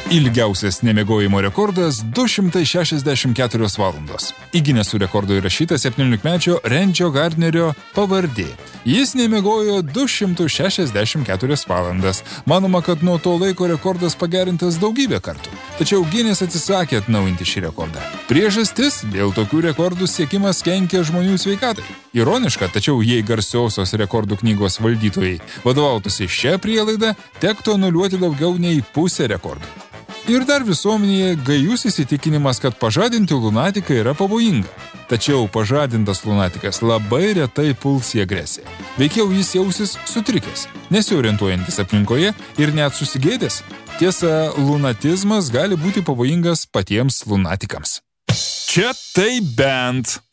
Ilgiausias nemiegojimo rekordas 264 valandos. Į Gineso rekordo įrašyta 17-mečio Rendžio Gardnerio pavardė. Jis nemiegojo 264 valandas. Manoma, kad nuo to laiko rekordas pagerintas daugybę kartų. Tačiau Guinness atsisakė atnaujinti šį rekordą. Priežastis – dėl tokių rekordų siekimas kenkia žmonių sveikatai. Ironiška, tačiau jei garsiosios rekordų knygos valdytojai vadovautųsi šią prielaidą, tektų anuliuoti daugiau nei pusę rekordų. Ir dar visuomenėje gajus įsitikinimas, kad pažadinti lunatiką yra pavojinga. Tačiau pažadintas lunatikas labai retai puls į agresiją. Veikiau jis jausis sutrikęs, nesiorientuojantis aplinkoje ir net susigėdęs. Tiesa, lunatizmas gali būti pavojingas patiems lunatikams. Čia tai bent.